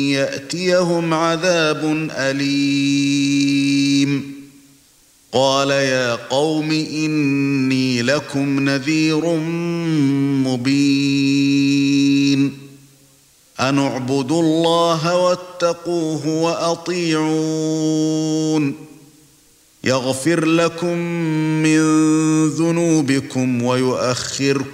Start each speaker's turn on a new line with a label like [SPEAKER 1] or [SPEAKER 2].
[SPEAKER 1] يأتيهم عذاب أليم قال يا قوم إني لكم نذير مبين أن اعبدوا الله واتقوه وأطيعون يغفر لكم من ذنوبكم ويؤخركم